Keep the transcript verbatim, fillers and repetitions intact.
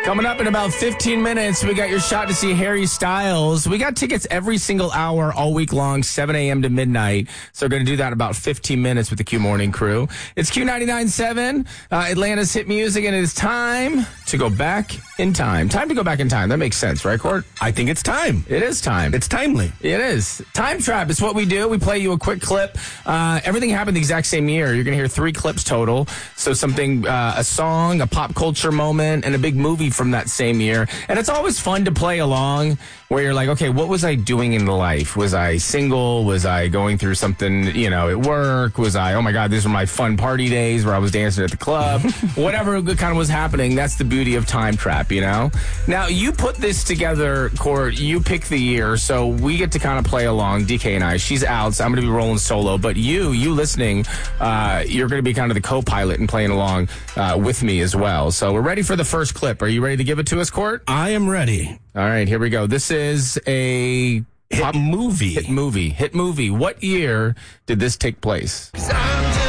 Coming up in about fifteen minutes, we got your shot to see Harry Styles. We got tickets every single hour all week long, seven a.m. to midnight. So we're going to do that in about fifteen minutes with the Q Morning Crew. It's Q ninety-nine point seven, uh, Atlanta's hit music, and it is time to go back in time. Time to go back in time. That makes sense, right, Court? I think it's time. It is time. It's timely. It is. Time Trap is what we do. We play you a quick clip. Uh, everything happened the exact same year. You're going to hear three clips total. So something, uh, a song, a pop culture moment, and a big movie from that same year. And it's always fun to play along where you're like, okay, what was I doing in life? Was I single? Was I going through something, you know, at work? Was I, oh my God, these were my fun party days where I was dancing at the club? Whatever kind of was happening, that's the beauty of Time Trap, you know? Now, you put this together, Court. You pick the year, so we get to kind of play along, D K and I. She's out, so I'm going to be rolling solo. But you, you listening, uh, you're going to be kind of the co-pilot and playing along uh, with me as well. So we're ready for the first clip. Are you ready to give it to us, Court? I am ready. All right, here we go. This is a hit pop movie. Hit movie. Hit movie. What year did this take place?